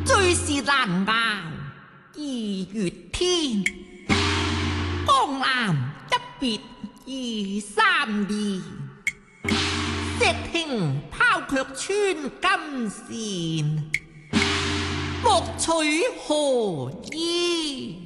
最是難熬二月天，江南一別23年，石亭拋卻穿金線，莫取何依。